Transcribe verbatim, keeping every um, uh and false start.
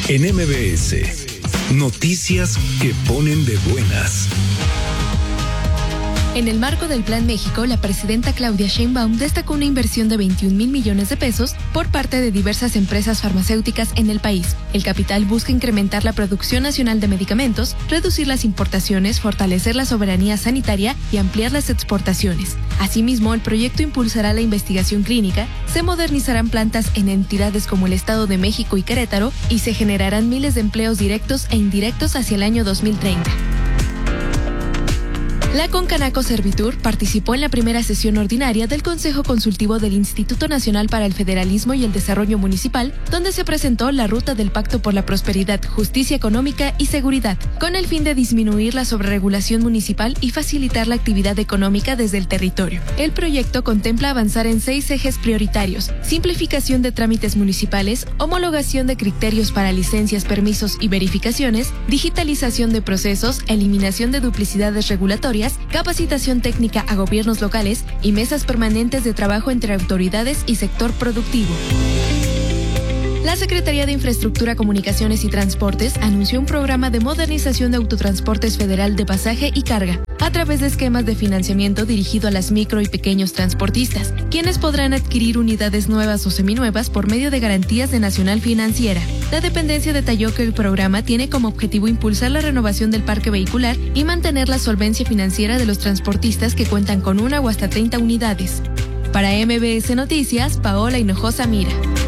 En M B S, noticias que ponen de buenas. En el marco del Plan México, la presidenta Claudia Sheinbaum destacó una inversión de veintiún mil millones de pesos por parte de diversas empresas farmacéuticas en el país. El capital busca incrementar la producción nacional de medicamentos, reducir las importaciones, fortalecer la soberanía sanitaria y ampliar las exportaciones. Asimismo, el proyecto impulsará la investigación clínica, se modernizarán plantas en entidades como el Estado de México y Querétaro y se generarán miles de empleos directos e indirectos hacia el año dos mil treinta. La Concanaco Servitur participó en la primera sesión ordinaria del Consejo Consultivo del Instituto Nacional para el Federalismo y el Desarrollo Municipal, donde se presentó la Ruta del Pacto por la Prosperidad, Justicia Económica y Seguridad, con el fin de disminuir la sobreregulación municipal y facilitar la actividad económica desde el territorio. El proyecto contempla avanzar en seis ejes prioritarios: simplificación de trámites municipales, homologación de criterios para licencias, permisos y verificaciones, digitalización de procesos, eliminación de duplicidades regulatorias, capacitación técnica a gobiernos locales y mesas permanentes de trabajo entre autoridades y sector productivo. La Secretaría de Infraestructura, Comunicaciones y Transportes anunció un programa de modernización de autotransportes federal de pasaje y carga, a través de esquemas de financiamiento dirigido a las micro y pequeños transportistas, quienes podrán adquirir unidades nuevas o seminuevas por medio de garantías de Nacional Financiera. La dependencia detalló que el programa tiene como objetivo impulsar la renovación del parque vehicular y mantener la solvencia financiera de los transportistas que cuentan con una o hasta treinta unidades. Para M B S Noticias, Paola Hinojosa Mira.